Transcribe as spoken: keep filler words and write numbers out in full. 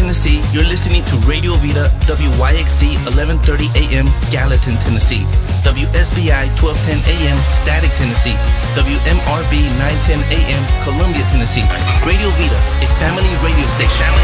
Tennessee, you're listening to Radio Vida, W Y X C eleven thirty A M, Gallatin, Tennessee. W S B I twelve ten A M, Static, Tennessee. W M R B nine ten A M, Columbia, Tennessee. Radio Vida, a family radio station.